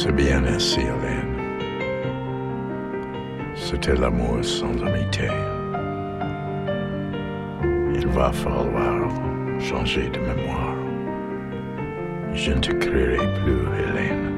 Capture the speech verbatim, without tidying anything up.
C'est bien ainsi, Hélène. C'était l'amour sans amitié. Il va falloir changer de mémoire. Je ne te créerai plus, Hélène.